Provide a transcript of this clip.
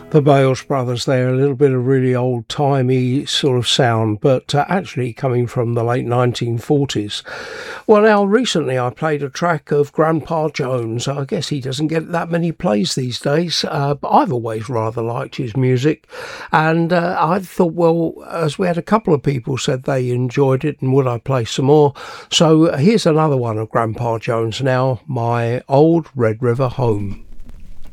The Bales Brothers there, a little bit of really old-timey sort of sound, but actually coming from the late 1940s. Well, now, recently I played a track of Grandpa Jones. I guess he doesn't get that many plays these days, but I've always rather liked his music. And I thought, well, as we had a couple of people said they enjoyed it, and would I play some more? So here's another one of Grandpa Jones now, My Old Red River Home.